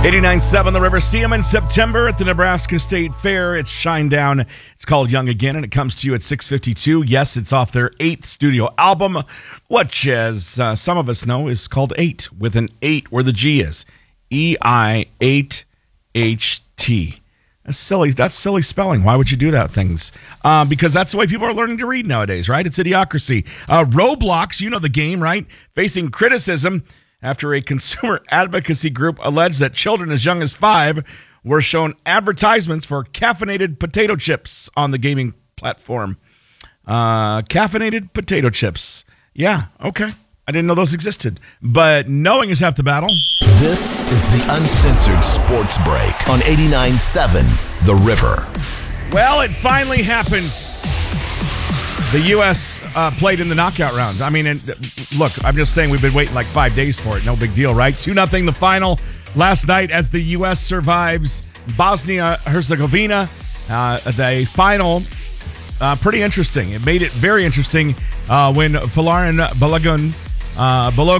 89.7 The River. See them in September at the Nebraska State Fair. It's Shinedown. It's called Young Again, and it comes to you at 6:52. Yes, it's off their 8th studio album, which, as some of us know, is called 8, with an 8 where the G is. E-I-8-H-T. That's silly spelling. Why would you do that, things? Because that's the way people are learning to read nowadays, right? It's idiocracy. Roblox, you know the game, right? Facing criticism after a consumer advocacy group alleged that children as young as 5 were shown advertisements for caffeinated potato chips on the gaming platform. Caffeinated potato chips. Yeah, okay. I didn't know those existed. But knowing is half the battle. This is the Uncensored Sports Break on 89.7 The River. Well, it finally happened. The U.S. played in the knockout round. I mean, and look, I'm just saying we've been waiting like 5 days for it. No big deal, right? 2-0 the final last night as the U.S. survives Bosnia-Herzegovina. The final, pretty interesting. It made it very interesting when Folarin Balogun